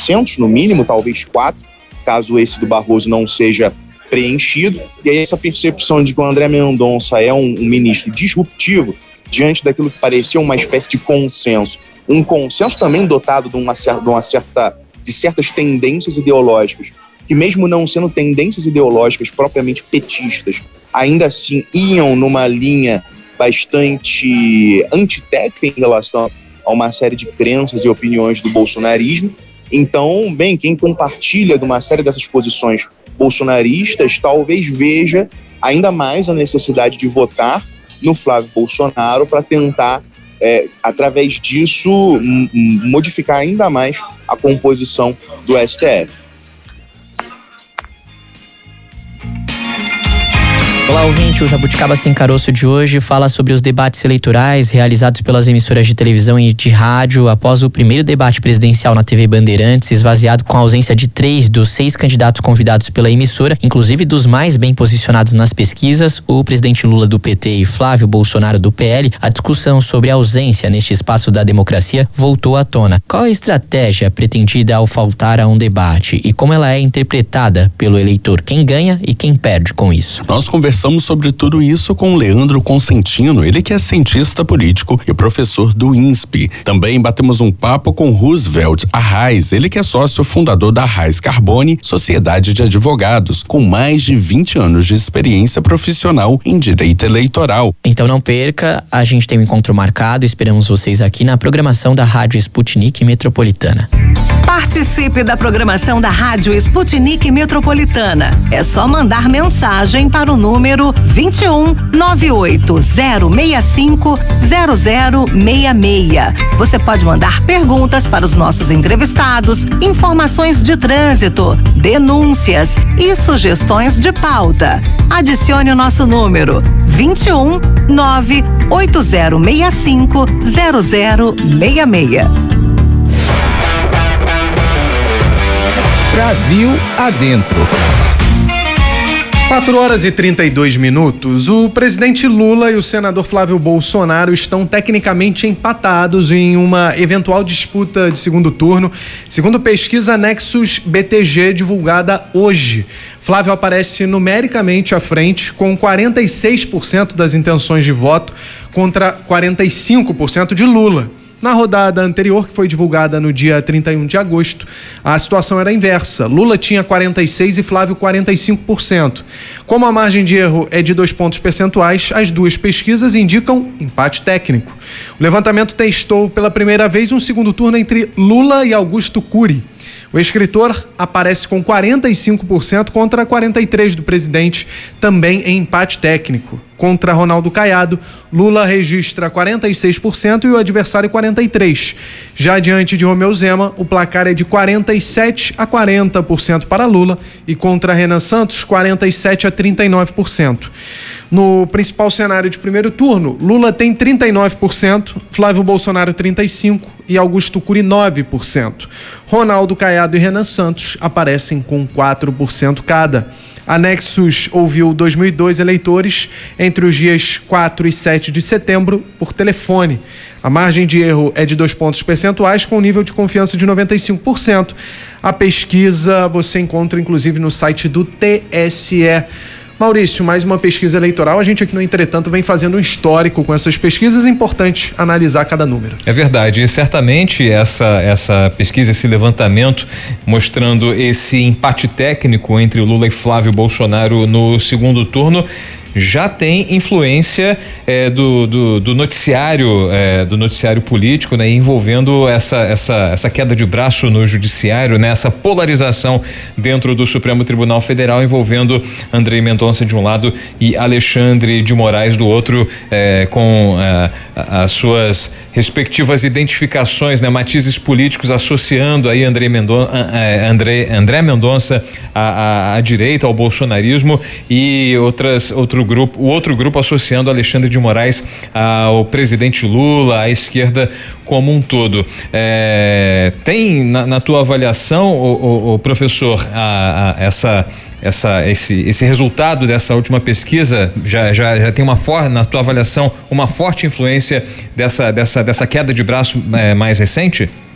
assentos, no mínimo, talvez 4, caso esse do Barroso não seja preenchido. E aí essa percepção de que o André Mendonça é um ministro disruptivo, diante daquilo que parecia uma espécie de consenso, um consenso também dotado de certas tendências ideológicas, que mesmo não sendo tendências ideológicas propriamente petistas, ainda assim iam numa linha bastante antitética em relação a uma série de crenças e opiniões do bolsonarismo. Então, bem, quem compartilha de uma série dessas posições bolsonaristas talvez veja ainda mais a necessidade de votar no Flávio Bolsonaro para tentar, através disso, modificar ainda mais a composição do STF. Olá, ouvinte, o Jabuticaba Sem Caroço de hoje fala sobre os debates eleitorais realizados pelas emissoras de televisão e de rádio após o primeiro debate presidencial na TV Bandeirantes, esvaziado com a ausência de 3 dos 6 candidatos convidados pela emissora, inclusive dos mais bem posicionados nas pesquisas, o presidente Lula do PT e Flávio Bolsonaro do PL. A discussão sobre a ausência neste espaço da democracia voltou à tona. Qual a estratégia pretendida ao faltar a um debate e como ela é interpretada pelo eleitor? Quem ganha e quem perde com isso? Nós conversamos sobre tudo isso com Leandro Consentino, ele que é cientista político e professor do INSP. Também batemos um papo com Roosevelt Arraes, ele que é sócio fundador da Arraes Carbone, sociedade de advogados, com mais de 20 anos de experiência profissional em direito eleitoral. Então não perca, a gente tem um encontro marcado, esperamos vocês aqui na programação da Rádio Sputnik Metropolitana. Participe da programação da Rádio Sputnik Metropolitana. É só mandar mensagem para o número 21 98065 0066. Você pode mandar perguntas para os nossos entrevistados, informações de trânsito, denúncias e sugestões de pauta. Adicione o nosso número 21 98065 0066. Brasil adentro. 4h32. O presidente Lula e o senador Flávio Bolsonaro estão tecnicamente empatados em uma eventual disputa de segundo turno, segundo pesquisa Nexus BTG divulgada hoje. Flávio aparece numericamente à frente, com 46% das intenções de voto contra 45% de Lula. Na rodada anterior, que foi divulgada no dia 31 de agosto, a situação era inversa. Lula tinha 46% e Flávio 45%. Como a margem de erro é de 2 pontos percentuais, as duas pesquisas indicam empate técnico. O levantamento testou pela primeira vez um segundo turno entre Lula e Augusto Cury. O escritor aparece com 45% contra 43% do presidente, também em empate técnico. Contra Ronaldo Caiado, Lula registra 46% e o adversário 43%. Já diante de Romeu Zema, o placar é de 47% a 40% para Lula e contra Renan Santos, 47% a 39%. No principal cenário de primeiro turno, Lula tem 39%, Flávio Bolsonaro 35% e Augusto Cury 9%. Ronaldo Caiado e Renan Santos aparecem com 4% cada. A Nexus ouviu 2.002 eleitores entre os dias 4 e 7 de setembro por telefone. A margem de erro é de 2 pontos percentuais, com nível de confiança de 95%. A pesquisa você encontra inclusive no site do TSE. Maurício, mais uma pesquisa eleitoral. A gente aqui no Entretanto vem fazendo um histórico com essas pesquisas. É importante analisar cada número. É verdade, e certamente essa pesquisa, esse levantamento mostrando esse empate técnico entre o Lula e Flávio Bolsonaro no segundo turno já tem influência do noticiário político, né, envolvendo essa queda de braço no judiciário, né, essa polarização dentro do Supremo Tribunal Federal, envolvendo André Mendonça de um lado e Alexandre de Moraes do outro, com as suas respectivas identificações, né, matizes políticos associando aí André Mendonça à direita, ao bolsonarismo, e o outro grupo associando Alexandre de Moraes ao presidente Lula, à esquerda como um todo. Tem na tua avaliação, o professor, esse resultado dessa última pesquisa já tem na tua avaliação uma forte influência dessa queda de braço mais recente?